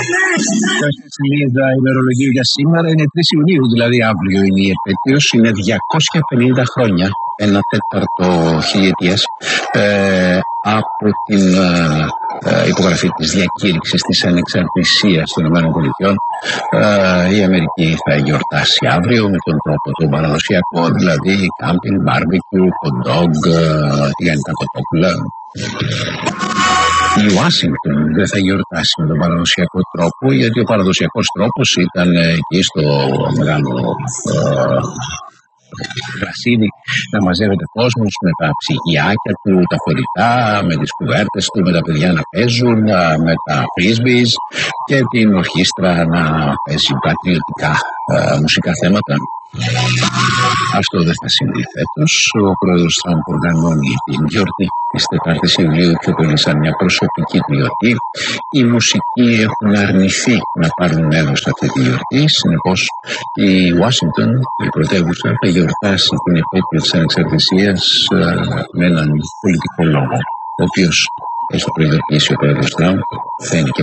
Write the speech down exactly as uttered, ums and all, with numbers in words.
Η σελίδα ημερολογίου για σήμερα είναι τρεις Ιουνίου, δηλαδή αύριο είναι η επέτειος, είναι διακόσια πενήντα χρόνια, ένα τέταρτο χιλιετίας, ε, από την ε, ε, υπογραφή της διακήρυξης της ανεξαρτησίας των ΗΠΑ. Ε, η Αμερική θα γιορτάσει αύριο με τον τρόπο τον παραδοσιακό, δηλαδή κάμπινγκ, μπάρμπεκιου, hot dog, τηγανιτά κοτόπουλα. Η Ουάσιγκτον δεν θα γιορτάσει με τον παραδοσιακό τρόπο, γιατί ο παραδοσιακός τρόπος ήταν εκεί στο μεγάλο ε, γρασίδι να μαζεύεται κόσμος με τα ψυγιάκια του, τα φορητά, με τις κουβέρτες του, με τα παιδιά να παίζουν, με τα frisbees και την ορχήστρα να παίζει πατριωτικά ε, μουσικά θέματα. Αυτό δεν θα συμβεί φέτος. Ο πρόεδρος Τραμπ οργανώνει την γιορτή της τετάρτης Ιουλίου πιο πολύ σαν μια προσωπική του γιορτή. Οι μουσικοί έχουν αρνηθεί να πάρουν μέρος σε αυτή τη γιορτή. Συνεπώς η Ουάσιγκτον, η πρωτεύουσα, θα γιορτάσει την επέτειο της ανεξαρτησίας με έναν πολιτικό λόγο, ο οποίος έχει προειδοποιήσει ο πρόεδρος Τραμπ θα είναι και